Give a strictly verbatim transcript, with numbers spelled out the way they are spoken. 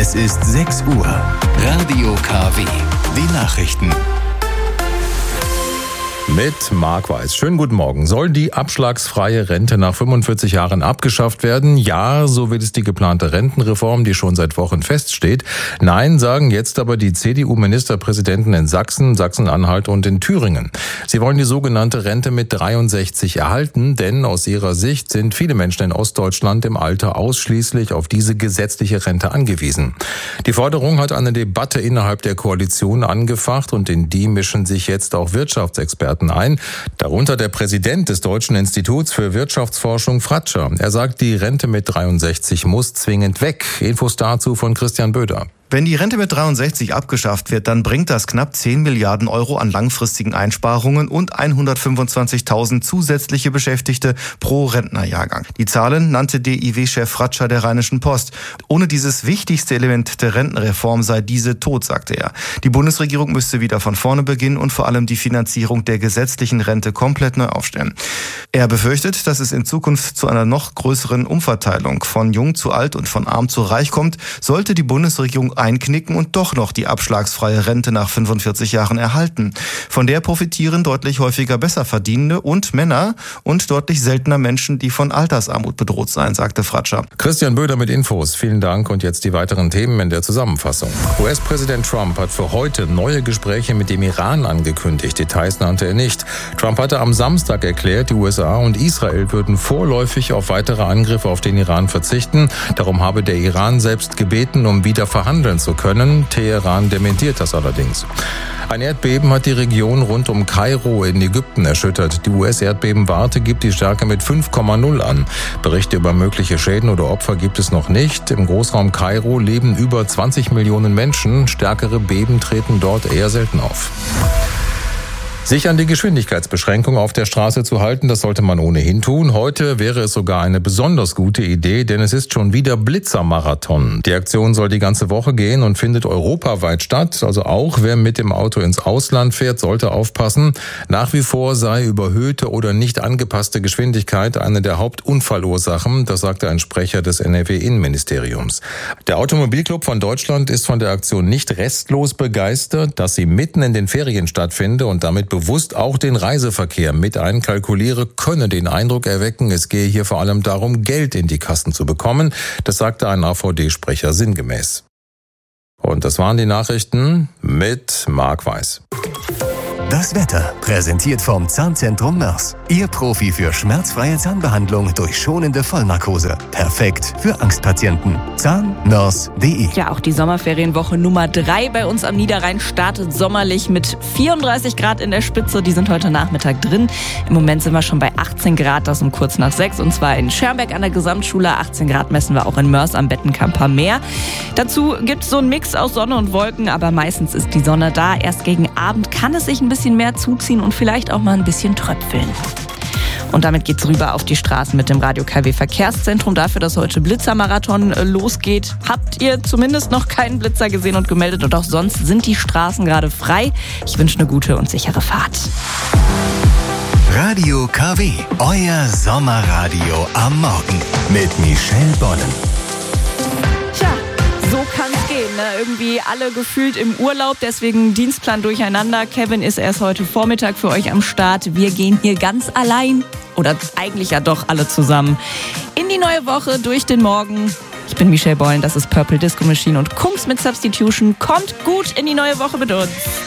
Es ist sechs Uhr. Radio K W. Die Nachrichten. Mit Marc Weiß. Schönen guten Morgen. Soll die abschlagsfreie Rente nach fünfundvierzig Jahren abgeschafft werden? Ja, so will es die geplante Rentenreform, die schon seit Wochen feststeht. Nein, sagen jetzt aber die C D U-Ministerpräsidenten in Sachsen, Sachsen-Anhalt und in Thüringen. Sie wollen die sogenannte Rente mit dreiundsechzig erhalten, denn aus ihrer Sicht sind viele Menschen in Ostdeutschland im Alter ausschließlich auf diese gesetzliche Rente angewiesen. Die Forderung hat eine Debatte innerhalb der Koalition angefacht und in die mischen sich jetzt auch Wirtschaftsexperten ein, darunter der Präsident des Deutschen Instituts für Wirtschaftsforschung Fratscher. Er sagt, die Rente mit dreiundsechzig muss zwingend weg. Infos dazu von Christian Böder. Wenn die Rente mit dreiundsechzig abgeschafft wird, dann bringt das knapp zehn Milliarden Euro an langfristigen Einsparungen und hundertfünfundzwanzigtausend zusätzliche Beschäftigte pro Rentnerjahrgang. Die Zahlen nannte D I W-Chef Fratscher der Rheinischen Post. Ohne dieses wichtigste Element der Rentenreform sei diese tot, sagte er. Die Bundesregierung müsste wieder von vorne beginnen und vor allem die Finanzierung der gesetzlichen Rente komplett neu aufstellen. Er befürchtet, dass es in Zukunft zu einer noch größeren Umverteilung von jung zu alt und von arm zu reich kommt, sollte die Bundesregierung einknicken und doch noch die abschlagsfreie Rente nach fünfundvierzig Jahren erhalten. Von der profitieren deutlich häufiger Besserverdienende und Männer und deutlich seltener Menschen, die von Altersarmut bedroht seien, sagte Fratscher. Christian Böder mit Infos. Vielen Dank und jetzt die weiteren Themen in der Zusammenfassung. U S-Präsident Trump hat für heute neue Gespräche mit dem Iran angekündigt. Details nannte er nicht. Trump hatte am Samstag erklärt, die U S A und Israel würden vorläufig auf weitere Angriffe auf den Iran verzichten. Darum habe der Iran selbst gebeten, um wieder verhandeln zu können. Teheran dementiert das allerdings. Ein Erdbeben hat die Region rund um Kairo in Ägypten erschüttert. Die U S-Erdbebenwarte gibt die Stärke mit fünf Komma null an. Berichte über mögliche Schäden oder Opfer gibt es noch nicht. Im Großraum Kairo leben über zwanzig Millionen Menschen. Stärkere Beben treten dort eher selten auf. Sich an die Geschwindigkeitsbeschränkung auf der Straße zu halten, das sollte man ohnehin tun. Heute wäre es sogar eine besonders gute Idee, denn es ist schon wieder Blitzermarathon. Die Aktion soll die ganze Woche gehen und findet europaweit statt. Also auch wer mit dem Auto ins Ausland fährt, sollte aufpassen. Nach wie vor sei überhöhte oder nicht angepasste Geschwindigkeit eine der Hauptunfallursachen. Das sagte ein Sprecher des N R W-Innenministeriums. Der Automobilclub von Deutschland ist von der Aktion nicht restlos begeistert, dass sie mitten in den Ferien stattfinde und damit bewusst auch den Reiseverkehr mit einkalkuliere, könne den Eindruck erwecken, es gehe hier vor allem darum, Geld in die Kassen zu bekommen. Das sagte ein A V D-Sprecher sinngemäß. Und das waren die Nachrichten mit Marc Weiß. Das Wetter, präsentiert vom Zahnzentrum Mörs. Ihr Profi für schmerzfreie Zahnbehandlung durch schonende Vollnarkose. Perfekt für Angstpatienten. Zahnmörs punkt de. Ja, auch die Sommerferienwoche Nummer drei bei uns am Niederrhein startet sommerlich mit vierunddreißig Grad in der Spitze. Die sind heute Nachmittag drin. Im Moment sind wir schon bei achtzehn Grad, das um kurz nach sechs. Und zwar in Schermbeck an der Gesamtschule. achtzehn Grad messen wir auch in Mörs am Bettenkamper Meer. Dazu gibt es so einen Mix aus Sonne und Wolken, aber meistens ist die Sonne da. Erst gegen Abend kann es sich ein bisschen mehr zuziehen und vielleicht auch mal ein bisschen tröpfeln. Und damit geht's rüber auf die Straßen mit dem Radio K W Verkehrszentrum. Dafür, dass heute Blitzermarathon losgeht, habt ihr zumindest noch keinen Blitzer gesehen und gemeldet. Und auch sonst sind die Straßen gerade frei. Ich wünsche eine gute und sichere Fahrt. Radio K W, euer Sommerradio am Morgen mit Michelle Bonnen. So kann's gehen, ne? Irgendwie alle gefühlt im Urlaub, deswegen Dienstplan durcheinander. Kevin ist erst heute Vormittag für euch am Start. Wir gehen hier ganz allein, oder eigentlich ja doch alle zusammen, in die neue Woche durch den Morgen. Ich bin Michelle Boylen, das ist Purple Disco Machine und Kungs mit Substitution. Kommt gut in die neue Woche mit uns.